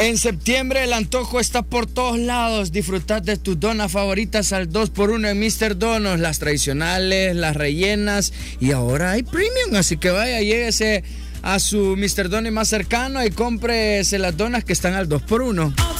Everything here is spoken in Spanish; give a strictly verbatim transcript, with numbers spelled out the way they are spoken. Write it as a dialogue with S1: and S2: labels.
S1: En septiembre el antojo está por todos lados. Disfrutad de tus donas favoritas al dos por uno en míster Donuts. Las tradicionales, las rellenas y ahora hay premium. Así que vaya, lléguese a su míster Donut más cercano y cómprese las donas que están al dos por uno.